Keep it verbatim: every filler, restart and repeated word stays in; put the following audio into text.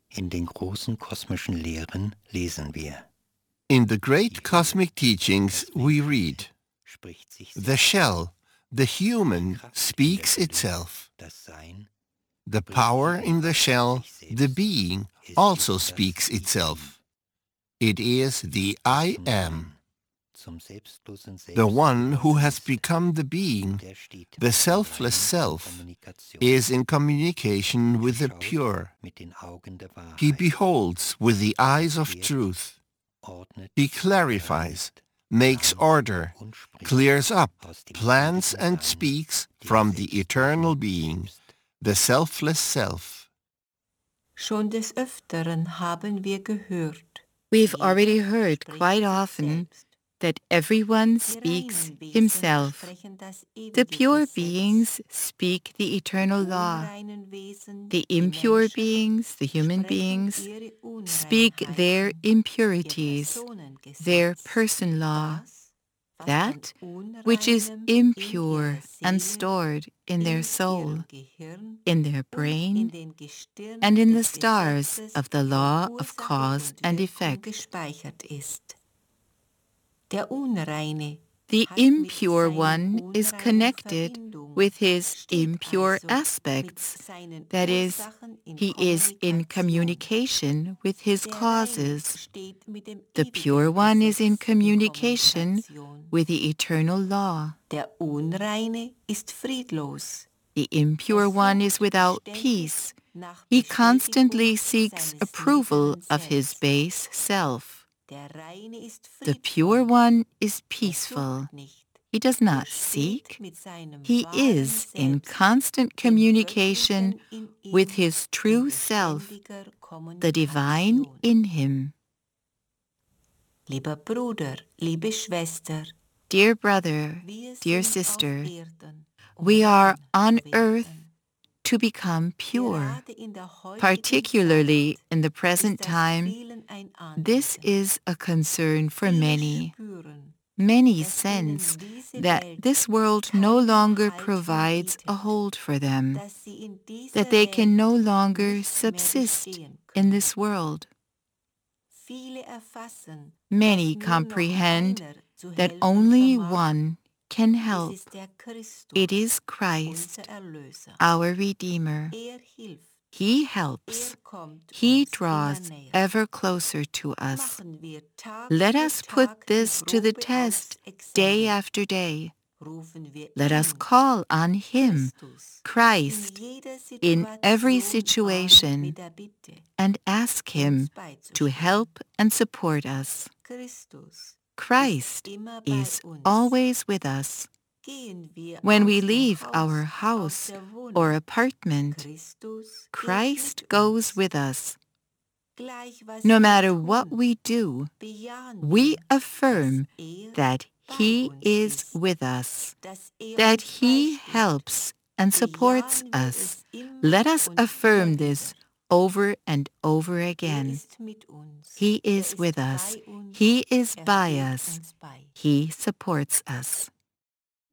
In den großen kosmischen Lehren lesen wir: In the great cosmic teachings we read, spricht sich the shell, the human, Kraft in der speaks Seele, itself. das Sein, The power in the shell, the being, also ist das speaks Ich itself. It is the I zum am, Sein, zum selbstlosen the one who has Selbst, become the being, der steht the mit dem selfless Reinen in self, Kommunikation. is in communication Er with the schaut pure. mit den Augen der He Wahrheit, beholds with the eyes of erklärt, truth. ordnet, He clarifies, reinigt, makes plant order, und spricht clears up, aus dem plans ewigen and Sein, speaks dem from the selbstlosen eternal being, Selbst. the selfless self. Schon des Öfteren haben wir gehört. We've Jeder already heard spricht quite sich often selbst. that everyone Die speaks reinen Wesen himself. sprechen das The ewige pure Gesetz. beings speak the eternal Die law. unreinen Wesen, The die impure Menschen, beings, the human sprechen beings, ihre speak their Unreinheiten, impurities, ihr Personengesetz. their person law, Das, was that an which is Unreinem impure in ihrer and Seele, stored in their in soul, ihrem Gehirn in their und brain, in den Gestirnen and in the des stars Gesetzes of the von law of Ursache cause und and Wirkung effect. gespeichert ist. Der Unreine The hat mit impure seinen one is unreinen connected Verbindungen, with his steht impure also mit aspects. seinen That is, Ursachen in he is in communication with his Der Reine causes. steht mit dem The ewigen pure one is in Gesetz communication Kommunikation. with the eternal law. Der Unreine ist friedlos. The impure Er one is sucht without beständig peace. nach He Bestätigung constantly seeks seines approval niederen of his Selbst. base self. Der Reine ist The friedvoll. pure one is Er peaceful. sucht nicht. He does Er not steht seek. mit seinem He wahren is in Selbst, constant dem communication Göttlichen in ihm, with his in true self, beständiger the divine Kommunikation. in him. Lieber Bruder, liebe Schwester, Dear brother, wir dear sind sister, auf Erden, um we are rein on zu earth werden. to become pure. Gerade in der heutigen Particularly Zeit in the present ist das time, vielen ein this Anliegen. is a concern for Viele many. spüren, Many dass ihnen sense diese that Welt this world no keinen longer Halt mehr provides a bietet, hold for them, dass sie in dieser that they Welt can no longer nicht mehr subsist bestehen in können. this world. Viele erfassen, Many dass nur noch comprehend einer zu that helfen only vermag. one can Es help. ist der Christus, It is Christ, unser Erlöser. our Redeemer. Er hilft, He helps. er kommt He uns immer draws näher. ever closer to us. Machen wir Tag Let für us put Tag this die to the Probe test aufs day Examen. after day. Rufen wir Let us ihn, call on Him, Christus, Christ, in jeder in every Situation an situation mit der Bitte, and ask Him uns to beizustehen. help and support us. Christus Christ ist immer bei is uns. always with us. Gehen wir When aus we dem leave Haus, our aus house der Wohnung, or apartment, Christus Christ geht mit goes uns. with us. Gleich was No wir matter tun, what we do, bejahen we wir, affirm dass er that bei He uns is ist, with us, dass er that uns He beisteht. helps and supports Bejahen wir us. es immer Let us und affirm immer this wieder. over and over Er again. ist mit uns. He Er is ist with us. bei uns. He is Er by steht us. uns bei. He supports us.